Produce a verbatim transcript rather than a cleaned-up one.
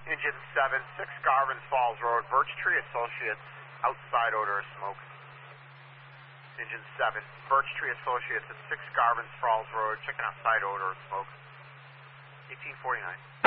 Engine seven, six Garvin's Falls Road, Birch Tree Associates, outside odor of smoke. Engine seven, Birch Tree Associates at six Garvin's Falls Road, checking outside odor of smoke. eighteen forty-nine.